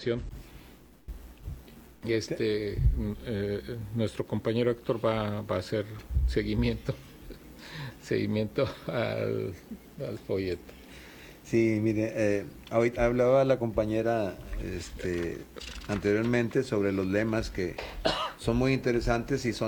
información. Nuestro compañero Héctor va a hacer seguimiento al folleto. Sí, mire, ahorita hablaba la compañera anteriormente sobre los lemas que son muy interesantes y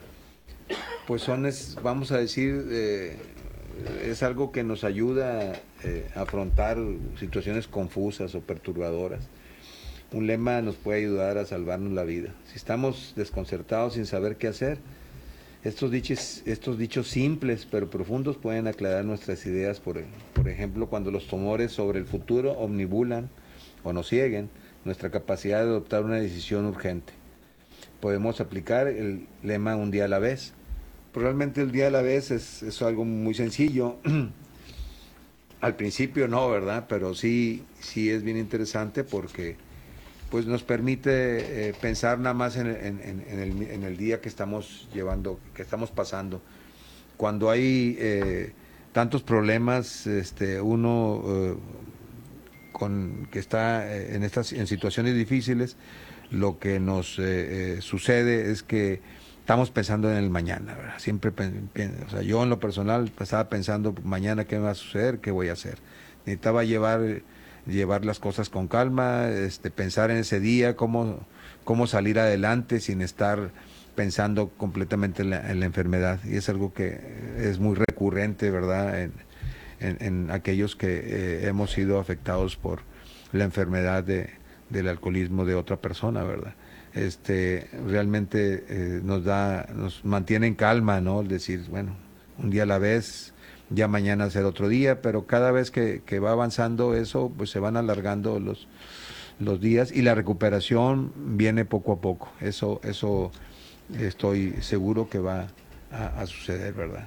vamos a decir, es algo que nos ayuda a afrontar situaciones confusas o perturbadoras. Un lema nos puede ayudar a salvarnos la vida. Si estamos desconcertados sin saber qué hacer, estos dichos simples pero profundos pueden aclarar nuestras ideas. Por ejemplo, cuando los temores sobre el futuro omnibulan o nos cieguen nuestra capacidad de adoptar una decisión urgente. Podemos aplicar el lema un día a la vez. Realmente el día a la vez es algo muy sencillo. Al principio no, ¿verdad? Pero sí es bien interesante porque pues nos permite pensar nada más en el día que estamos llevando, que estamos pasando. Cuando hay tantos problemas, uno que está en situaciones difíciles, lo que nos sucede es que estamos pensando en el mañana, ¿verdad? Siempre, o sea, yo en lo personal estaba pensando mañana qué me va a suceder, qué voy a hacer. Necesitaba llevar las cosas con calma, pensar en ese día, cómo salir adelante sin estar pensando completamente en la enfermedad. Y es algo que es muy recurrente, ¿verdad?, en aquellos que hemos sido afectados por la enfermedad del alcoholismo de otra persona, ¿verdad? Realmente nos mantiene en calma, ¿no? El decir, bueno, un día a la vez, ya mañana será otro día, pero cada vez que va avanzando eso, pues se van alargando los días y la recuperación viene poco a poco. Eso estoy seguro que va a suceder, ¿verdad?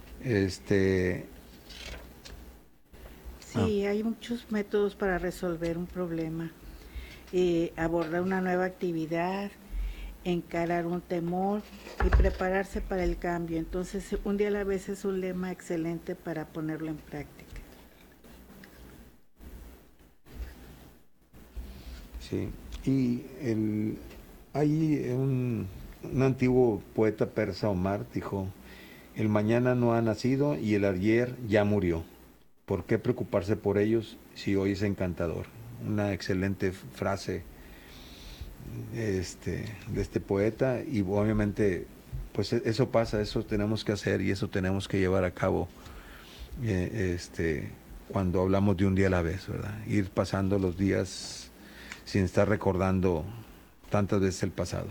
Sí, hay muchos métodos para resolver un problema. Abordar una nueva actividad, encarar un temor y prepararse para el cambio. Entonces, un día a la vez es un lema excelente para ponerlo en práctica. Sí, y hay un antiguo poeta persa, Omar, dijo: el mañana no ha nacido y el ayer ya murió. ¿Por qué preocuparse por ellos si hoy es encantador? Una excelente frase de este poeta, y obviamente pues eso pasa, eso tenemos que hacer y eso tenemos que llevar a cabo cuando hablamos de un día a la vez, ¿verdad? Ir pasando los días sin estar recordando tantas veces el pasado.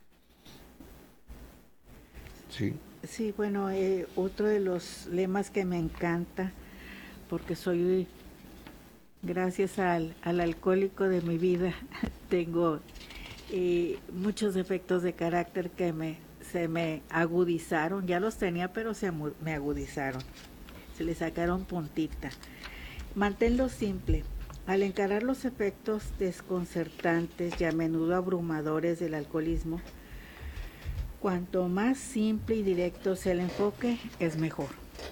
Sí. Sí, bueno, otro de los lemas que me encanta, porque soy, gracias al alcohólico de mi vida, tengo muchos defectos de carácter que se me agudizaron. Ya los tenía, pero me agudizaron, se le sacaron puntita. Manténlo simple. Al encarar los efectos desconcertantes y a menudo abrumadores del alcoholismo, cuanto más simple y directo sea el enfoque, es mejor.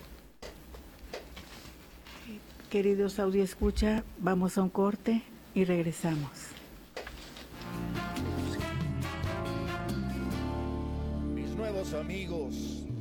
Queridos audioscucha, vamos a un corte y regresamos. Mis nuevos amigos